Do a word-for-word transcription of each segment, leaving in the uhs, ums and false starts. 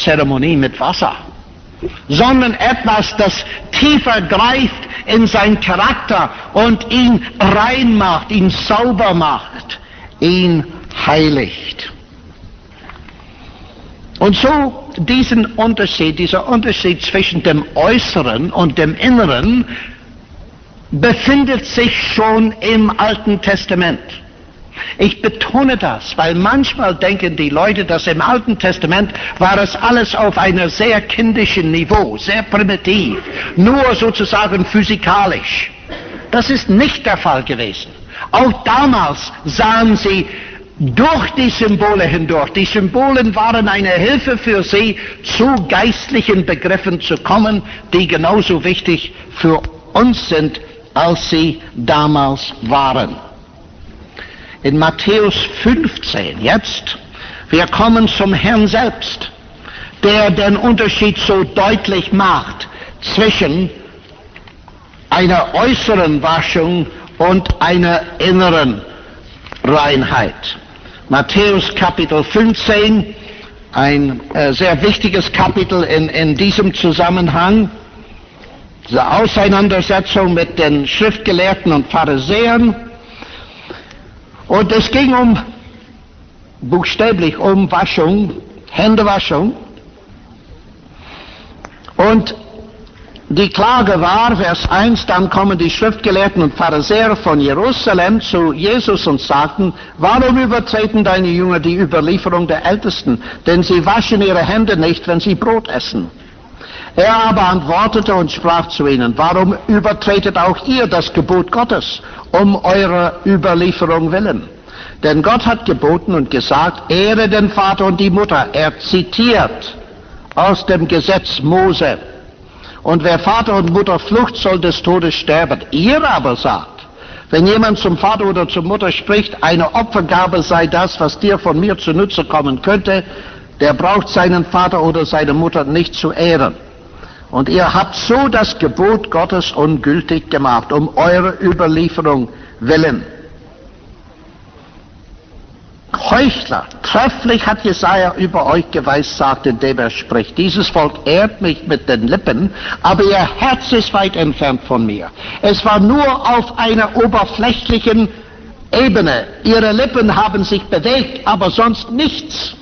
Zeremonie mit Wasser, sondern etwas, das tiefer greift in seinen Charakter und ihn rein macht, ihn sauber macht, ihn heiligt. Und so diesen Unterschied, dieser Unterschied zwischen dem Äußeren und dem Inneren befindet sich schon im Alten Testament. Ich betone das, weil manchmal denken die Leute, dass im Alten Testament war es alles auf einem sehr kindischen Niveau, sehr primitiv, nur sozusagen physikalisch. Das ist nicht der Fall gewesen. Auch damals sahen sie durch die Symbole hindurch. Die Symbole waren eine Hilfe für sie, zu geistlichen Begriffen zu kommen, die genauso wichtig für uns sind, als sie damals waren. In Matthäus fünfzehn jetzt, wir kommen zum Herrn selbst, der den Unterschied so deutlich macht zwischen einer äußeren Waschung und einer inneren Reinheit. Matthäus Kapitel fünfzehn, ein äh, sehr wichtiges Kapitel in, in diesem Zusammenhang, diese Auseinandersetzung mit den Schriftgelehrten und Pharisäern. Und es ging um, buchstäblich um Waschung, Händewaschung. Und die Klage war, Vers eins, dann kommen die Schriftgelehrten und Pharisäer von Jerusalem zu Jesus und sagten, warum übertreten deine Jünger die Überlieferung der Ältesten? Denn sie waschen ihre Hände nicht, wenn sie Brot essen. Er aber antwortete und sprach zu ihnen, warum übertretet auch ihr das Gebot Gottes, um eurer Überlieferung willen? Denn Gott hat geboten und gesagt, ehre den Vater und die Mutter. Er zitiert aus dem Gesetz Mose. Und wer Vater und Mutter flucht, soll des Todes sterben. Ihr aber sagt, wenn jemand zum Vater oder zur Mutter spricht, eine Opfergabe sei das, was dir von mir zunutze kommen könnte, der braucht seinen Vater oder seine Mutter nicht zu ehren. Und ihr habt so das Gebot Gottes ungültig gemacht, um eure Überlieferung willen. Heuchler, trefflich hat Jesaja über euch geweissagt, indem er spricht, dieses Volk ehrt mich mit den Lippen, aber ihr Herz ist weit entfernt von mir. Es war nur auf einer oberflächlichen Ebene. Ihre Lippen haben sich bewegt, aber sonst nichts.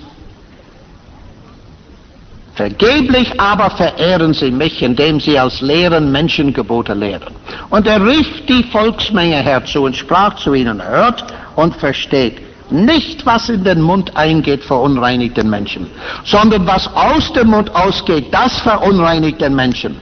Vergeblich aber verehren sie mich, indem sie als Lehren Menschengebote lehren. Und er rief die Volksmenge herzu und sprach zu ihnen, hört und versteht. Nicht, was in den Mund eingeht, verunreinigt den Menschen, sondern was aus dem Mund ausgeht, das verunreinigt den Menschen.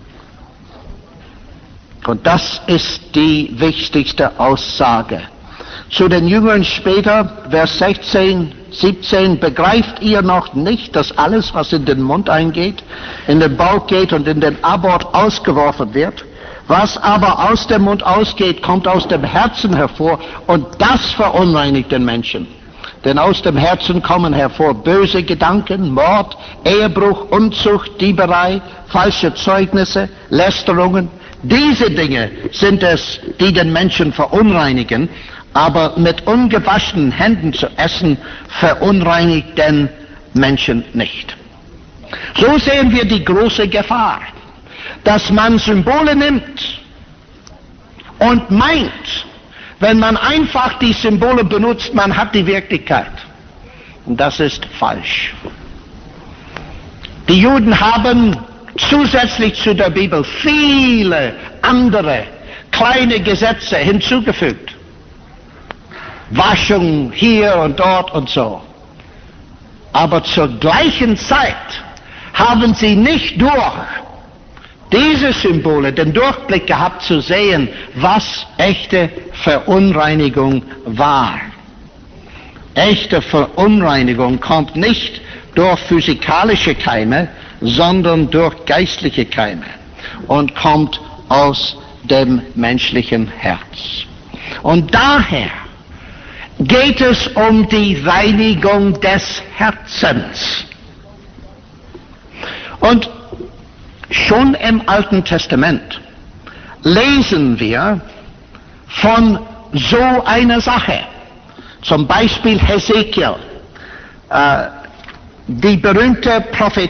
Und das ist die wichtigste Aussage. Zu den Jüngern später, Vers sechzehn, siebzehn, begreift ihr noch nicht, dass alles, was in den Mund eingeht, in den Bauch geht und in den Abort ausgeworfen wird? Was aber aus dem Mund ausgeht, kommt aus dem Herzen hervor, und das verunreinigt den Menschen. Denn aus dem Herzen kommen hervor böse Gedanken, Mord, Ehebruch, Unzucht, Dieberei, falsche Zeugnisse, Lästerungen. Diese Dinge sind es, die den Menschen verunreinigen, aber mit ungewaschenen Händen zu essen, verunreinigt den Menschen nicht. So sehen wir die große Gefahr, dass man Symbole nimmt und meint, wenn man einfach die Symbole benutzt, man hat die Wirklichkeit. Und das ist falsch. Die Juden haben zusätzlich zu der Bibel viele andere kleine Gesetze hinzugefügt. Waschung hier und dort und so. Aber zur gleichen Zeit haben sie nicht durch diese Symbole den Durchblick gehabt zu sehen, was echte Verunreinigung war. Echte Verunreinigung kommt nicht durch physikalische Keime, sondern durch geistliche Keime und kommt aus dem menschlichen Herz. Und daher geht es um die Reinigung des Herzens. Und schon im Alten Testament lesen wir von so einer Sache. Zum Beispiel Hesekiel, äh, die berühmte Prophetie